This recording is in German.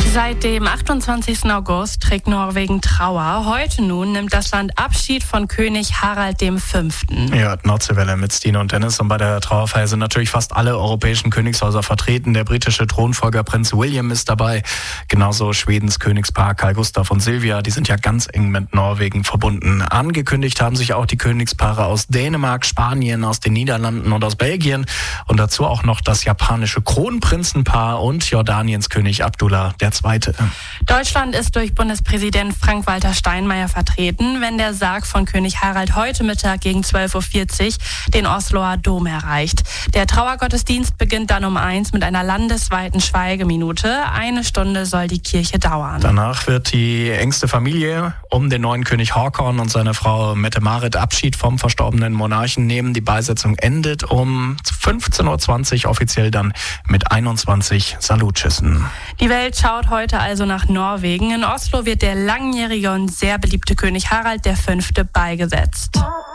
Seit dem 28. August trägt Norwegen Trauer. Heute nun nimmt das Land Abschied von König Harald V. Ja, Nordseewelle mit Stine und Dennis. Und bei der Trauerfeier sind natürlich fast alle europäischen Königshäuser vertreten. Der britische Thronfolger Prinz William ist dabei. Genauso Schwedens Königspaar Carl Gustaf und Silvia. Die sind ja ganz eng mit Norwegen verbunden. Angekündigt haben sich auch die Königspaare aus Dänemark, Spanien, aus den Niederlanden und aus Belgien. Und dazu auch noch das japanische Kronprinzenpaar und Jordaniens König Abdullah II. Deutschland ist durch Bundespräsident Frank-Walter Steinmeier vertreten, wenn der Sarg von König Harald heute Mittag gegen 12.40 Uhr den Osloer Dom erreicht. Der Trauergottesdienst beginnt dann um 1 mit einer landesweiten Schweigeminute. 1 Stunde soll die Kirche dauern. Danach wird die engste Familie um den neuen König Håkon und seine Frau Mette-Marit Abschied vom verstorbenen Monarchen nehmen. Die Beisetzung endet um 15.20 Uhr, offiziell dann mit 21 Salutschüssen. Die Welt schaut heute also nach Norwegen. In Oslo wird der langjährige und sehr beliebte König Harald V. beigesetzt.